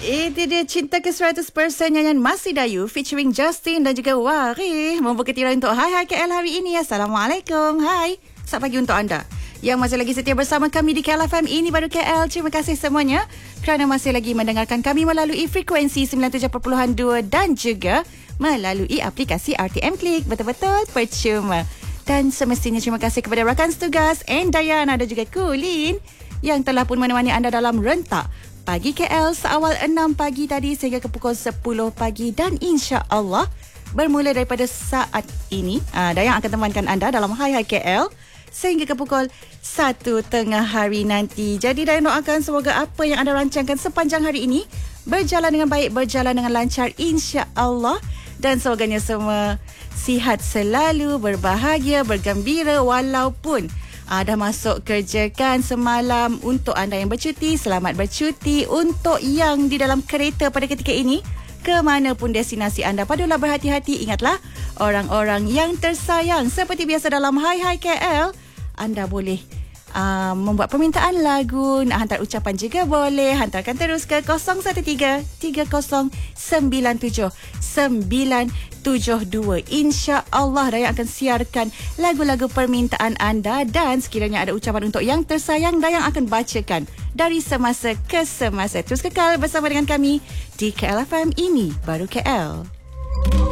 Itu dia Cinta ke 100% nyanyian Masih Dayu featuring Justin dan juga Wari membuka tirai untuk Hai KL hari ini. Assalamualaikum. Hai. Selamat pagi untuk anda yang masih lagi setia bersama kami di KL FM Ini Baru KL. Terima kasih semuanya kerana masih lagi mendengarkan kami melalui frekuensi 97.2 dan juga melalui aplikasi RTM Klik. Betul-betul percuma. Dan semestinya terima kasih kepada rakan setugas Dayana dan juga Kulin yang telah pun menemani anda dalam rentak Pagi KL seawal 6 pagi tadi sehingga ke pukul 10 pagi. Dan insya-Allah bermula daripada saat ini Dayang akan temankan anda dalam Hai KL sehingga ke pukul 1 tengah hari nanti. Jadi Dayang doakan semoga apa yang anda rancangkan sepanjang hari ini berjalan dengan baik, berjalan dengan lancar insya-Allah. Dan semoganya semua sihat selalu, berbahagia, bergembira walaupun dah masuk kerja kan semalam. Untuk anda yang bercuti, selamat bercuti. Untuk yang di dalam kereta pada ketika ini, ke mana pun destinasi anda, padulah berhati-hati. Ingatlah, orang-orang yang tersayang. Seperti biasa dalam Hai KL, anda boleh membuat permintaan lagu, nak hantar ucapan juga boleh. Hantarkan terus ke 013-3097-972. InsyaAllah Dayang akan siarkan lagu-lagu permintaan anda. Dan sekiranya ada ucapan untuk yang tersayang, Dayang akan bacakan dari semasa ke semasa. Terus kekal bersama dengan kami di KL FM Ini Baru KL.